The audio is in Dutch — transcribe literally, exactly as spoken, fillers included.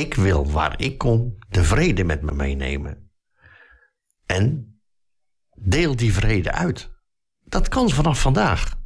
Ik wil waar ik kom de vrede met me meenemen. En deel die vrede uit. Dat kan vanaf vandaag.